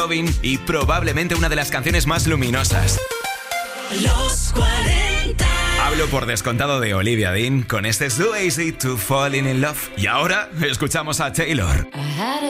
y probablemente una de las canciones más luminosas. Los 40. Hablo por descontado de Olivia Dean con este So Easy to Falling in Love. Y ahora escuchamos a Taylor. I had